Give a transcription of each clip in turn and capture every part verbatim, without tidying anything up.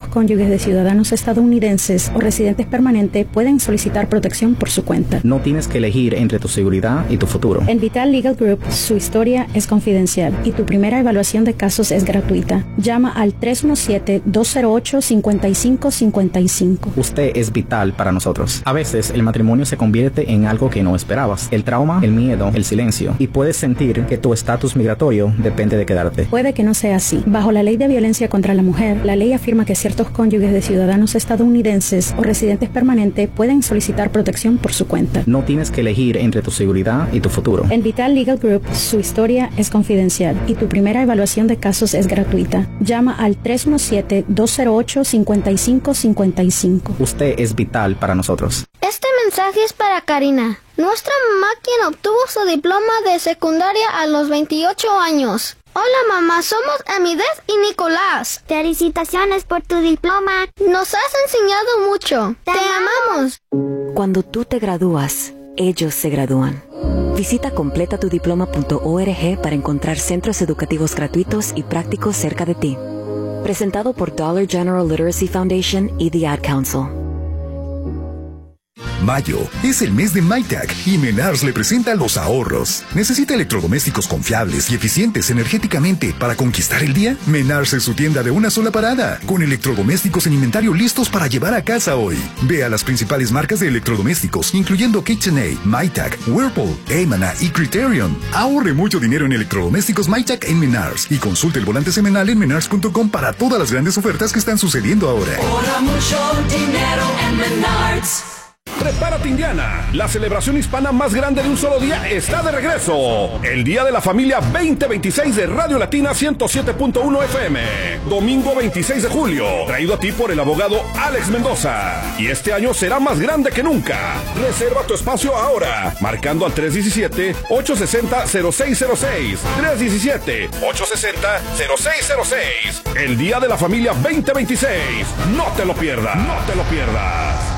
cónyuges de ciudadanos estadounidenses o residentes permanentes pueden solicitar protección por su cuenta. No tienes que elegir entre tu seguridad y tu futuro. En Vital Legal Group, su historia es confidencial y tu primera evaluación de casos es gratuita. Llama al tres uno siete, dos cero ocho, cinco cinco cinco cinco. Usted es vital para nosotros. A veces el matrimonio se convierte en algo que no esperabas. El trauma, el miedo, el silencio. Y puedes sentir que tu estatus migratorio depende de quedarte. Puede que no sea así. Bajo la ley de violencia contra la mujer, la ley afirma que ciertos cónyuges de ciudadanos estadounidenses o residentes permanentes pueden solicitar protección por su cuenta. No tienes que elegir entre tu seguridad y tu futuro. En Vital Legal Group, su historia es confidencial y tu primera evaluación de casos es gratuita. Llama al tres uno siete, dos cero ocho, cinco cinco cinco cinco. Usted es vital para nosotros. Este mensaje es para Karina, nuestra mamá, quien obtuvo su diploma de secundaria a los veintiocho años. Hola mamá, somos Amidez y Nicolás. Felicitaciones por tu diploma. Nos has enseñado mucho. Te, Te amamos. Cuando tú te gradúas, ellos se gradúan. Visita completa tu diploma punto org para encontrar centros educativos gratuitos y prácticos cerca de ti. Presentado por Dollar General Literacy Foundation y The Ad Council. Mayo es el mes de MyTag y Menards le presenta los ahorros. ¿Necesita electrodomésticos confiables y eficientes energéticamente para conquistar el día? Menards es su tienda de una sola parada, con electrodomésticos en inventario listos para llevar a casa hoy. Ve a las principales marcas de electrodomésticos, incluyendo KitchenAid, MyTag, Whirlpool, Eymana y Criterion. Ahorre mucho dinero en electrodomésticos MyTag en Menards y consulte el volante semanal en menards punto com para todas las grandes ofertas que están sucediendo ahora. Ahorra mucho dinero en Menards. Prepárate Indiana, la celebración hispana más grande de un solo día está de regreso. El Día de la Familia veinte veintiséis de Radio Latina ciento siete punto uno F M. Domingo veintiséis de julio, traído a ti por el abogado Alex Mendoza. Y este año será más grande que nunca. Reserva tu espacio ahora, marcando al tres uno siete, ocho seis cero, cero seis cero seis. tres uno siete, ocho seis cero, cero seis cero seis. El Día de la Familia veinte veintiséis. No te lo pierdas, no te lo pierdas.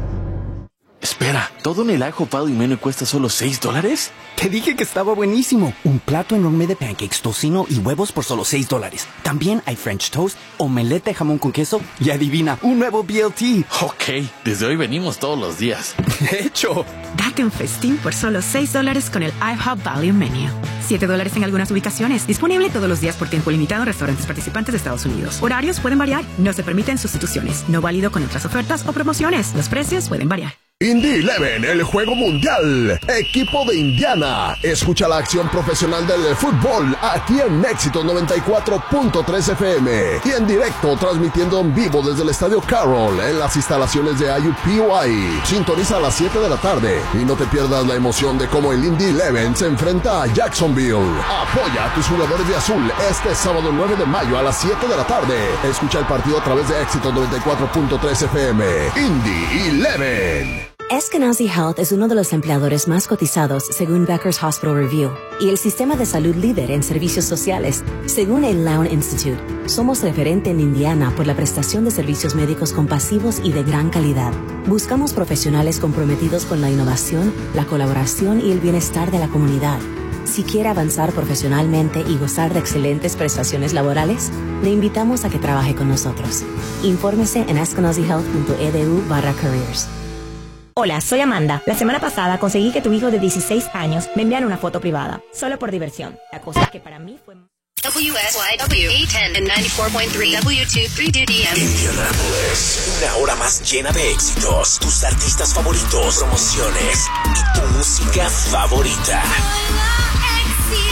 Espera, ¿todo en el IHOP Value Menu cuesta solo seis dólares? Te dije que estaba buenísimo. Un plato enorme de pancakes, tocino y huevos por solo seis dólares. También hay French toast, omelette de jamón con queso y adivina, un nuevo B L T. Ok, desde hoy venimos todos los días. De hecho. Date un festín por solo seis dólares con el IHOP Value Menu. siete dólares en algunas ubicaciones. Disponible todos los días por tiempo limitado en restaurantes participantes de Estados Unidos. Horarios pueden variar. No se permiten sustituciones. No válido con otras ofertas o promociones. Los precios pueden variar. Indy Eleven, el juego mundial. Equipo de Indiana. Escucha la acción profesional del fútbol aquí en Éxitos noventa y cuatro punto tres F M. Y en directo, transmitiendo en vivo desde el Estadio Carroll en las instalaciones de I U P U I. Sintoniza a las siete de la tarde y no te pierdas la emoción de cómo el Indy Eleven se enfrenta a Jacksonville. Apoya a tus jugadores de azul este sábado nueve de mayo a las siete de la tarde. Escucha el partido a través de Éxitos noventa y cuatro punto tres F M. Indy Eleven. Eskenazi Health es uno de los empleadores más cotizados según Becker's Hospital Review y el sistema de salud líder en servicios sociales según el Lown Institute. Somos referente en Indiana por la prestación de servicios médicos compasivos y de gran calidad. Buscamos profesionales comprometidos con la innovación, la colaboración y el bienestar de la comunidad. Si quiere avanzar profesionalmente y gozar de excelentes prestaciones laborales, le invitamos a que trabaje con nosotros. Infórmese en eskenazi health punto e d u barra careers. Hola, soy Amanda. La semana pasada conseguí que tu hijo de dieciséis años me enviara una foto privada, solo por diversión. La cosa es que para mí fue... W S Y W eight ten and ninety four point three W two three D D M. Indianapolis, una hora más llena de éxitos, tus artistas favoritos, promociones y tu música favorita.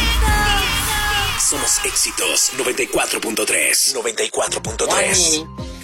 Somos Éxitos noventa y cuatro punto tres. noventa y cuatro punto tres.